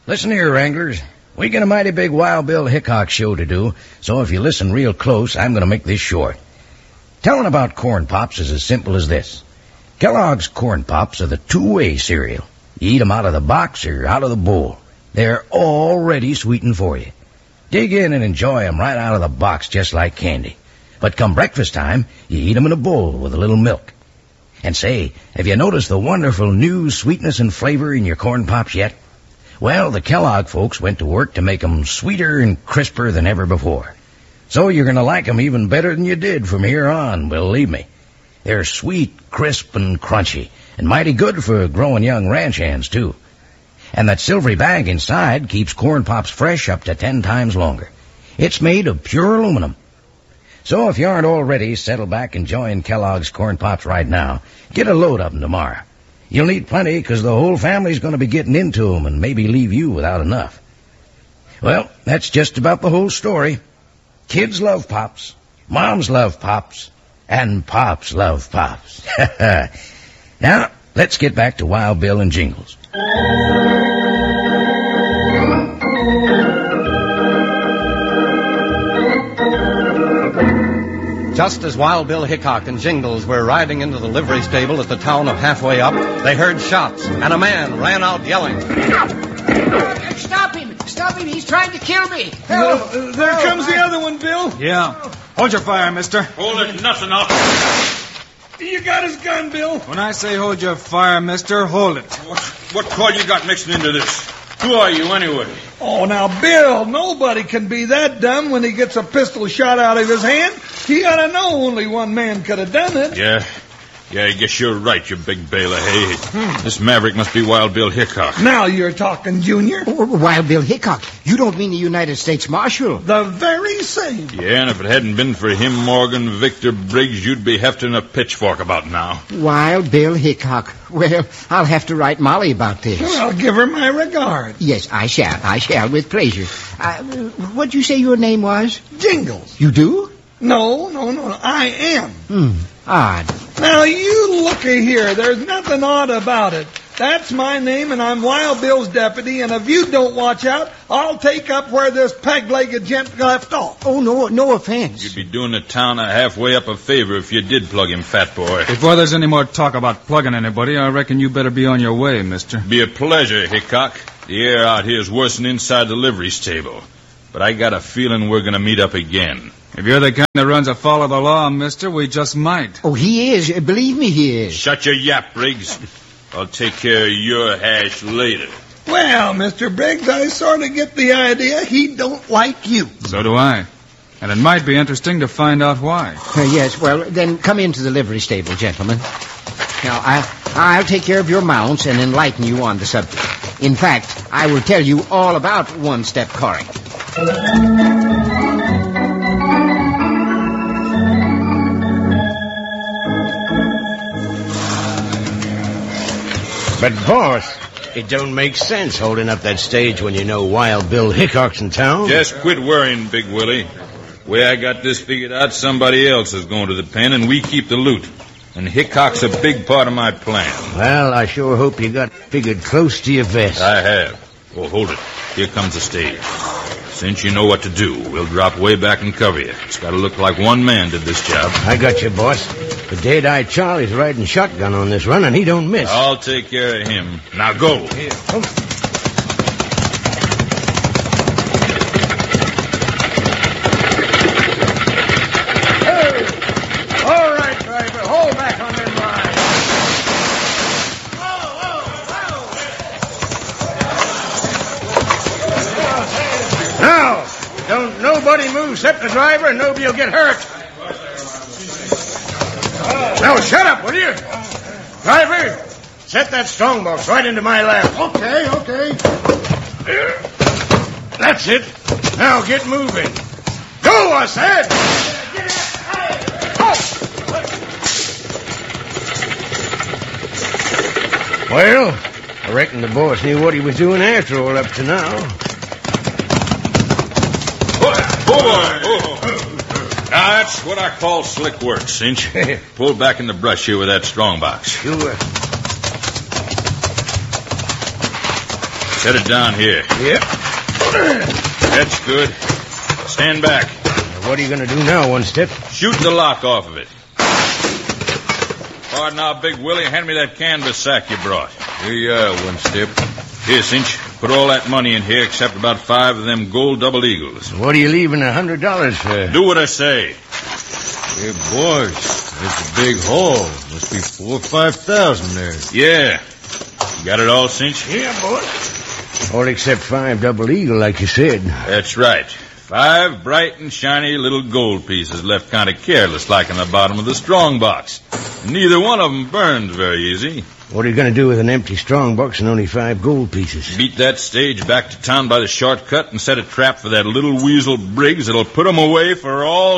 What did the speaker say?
Listen here, Wranglers. We got a mighty big Wild Bill Hickok show to do, so if you listen real close, I'm going to make this short. Telling about Corn Pops is as simple as this. Kellogg's Corn Pops are the two-way cereal. You eat 'em out of the box or out of the bowl. They're already sweetened for you. Dig in and enjoy 'em right out of the box just like candy. But come breakfast time, you eat 'em in a bowl with a little milk. And say, have you noticed the wonderful new sweetness and flavor in your Corn Pops yet? Well, the Kellogg folks went to work to make 'em sweeter and crisper than ever before. So you're going to like 'em even better than you did from here on, believe me. They're sweet, crisp, and crunchy, and mighty good for growing young ranch hands, too. And that silvery bag inside keeps Corn Pops fresh up to 10 times longer. It's made of pure aluminum. So if you aren't already settled back enjoying Kellogg's Corn Pops right now, get a load of 'em tomorrow. You'll need plenty because the whole family's going to be getting into 'em and maybe leave you without enough. Well, that's just about the whole story. Kids love Pops, moms love Pops, and Pops love Pops. Now, let's get back to Wild Bill and Jingles. Just as Wild Bill Hickok and Jingles were riding into the livery stable at the town of Halfway Up, they heard shots, and a man ran out yelling. Stop him! Stop him! He's trying to kill me! Help! There comes the other one, Bill. Yeah. Hold your fire, mister. Hold it, nothing up. You got his gun, Bill. When I say hold your fire, mister, hold it. What call you got mixing into this? Who are you, anyway? Oh, now, Bill, nobody can be that dumb when he gets a pistol shot out of his hand. He ought to know only one man could have done it. Yeah, I guess you're right, you big bale of hay. This maverick must be Wild Bill Hickok. Now you're talking, Junior. Wild Bill Hickok. You don't mean the United States Marshal? The very same. Yeah, and if it hadn't been for him, Morgan Victor Briggs, you'd be hefting a pitchfork about now. Wild Bill Hickok. Well, I'll have to write Molly about this. Well, I'll give her my regard. Yes, I shall, with pleasure. What'd you say your name was? Jingles. You do? No, I am. Odd. Now, you looky here. There's nothing odd about it. That's my name, and I'm Wild Bill's deputy, and if you don't watch out, I'll take up where this peg-legged gent left off. Oh, no offense. You'd be doing the town a halfway up a favor if you did plug him, fat boy. Before there's any more talk about plugging anybody, I reckon you better be on your way, mister. Be a pleasure, Hickok. The air out here is worse than inside the livery stable. But I got a feeling we're going to meet up again. If you're the kind that runs afoul of the law, mister, we just might. Oh, he is. Believe me, he is. Shut your yap, Briggs. I'll take care of your hash later. Well, Mr. Briggs, I sort of get the idea he don't like you. So do I. And it might be interesting to find out why. Yes, well, then come into the livery stable, gentlemen. Now, I'll take care of your mounts and enlighten you on the subject. In fact, I will tell you all about one-step coring. But, boss, it don't make sense holding up that stage when you know Wild Bill Hickok's in town. Just quit worrying, Big Willie. Way I got this figured out, somebody else is going to the pen, and we keep the loot. And Hickok's a big part of my plan. Well, I sure hope you got figured close to your vest. I have. Oh, hold it. Here comes the stage. Since you know what to do, we'll drop way back and cover you. It's got to look like one man did this job. I got you, boss. But Dead-Eye Charlie's riding shotgun on this run, and he don't miss. I'll take care of him. Now go. Here. All right, driver, hold back on them lines. Now, don't nobody move except the driver, and nobody will get hurt. Now, shut up, will you? Driver, set that strongbox right into my lap. Okay. That's it. Now get moving. Go, I said. Well, I reckon the boss knew what he was doing after all up to now. Now, that's what I call slick work, Cinch. Pull back in the brush here with that strongbox. You, Set it down here. Yep. That's good. Stand back. What are you going to do now, One Step? Shoot the lock off of it. Pardon now, Big Willie. Hand me that canvas sack you brought. Here you are, One Step. Here, Cinch. Put all that money in here except about 5 of them gold double eagles. What are you leaving $100 for? Do what I say. Hey, boys, it's a big haul. Must be 4,000 or 5,000 there. Yeah. You got it all, Cinch? Yeah, boss. All except 5 double eagle, like you said. That's right. 5 bright and shiny little gold pieces left kind of careless like in the bottom of the strong box. Neither one of them burns very easy. What are you going to do with an empty strong box and only 5 gold pieces? Beat that stage back to town by the shortcut and set a trap for that little weasel Briggs that'll put 'em away for all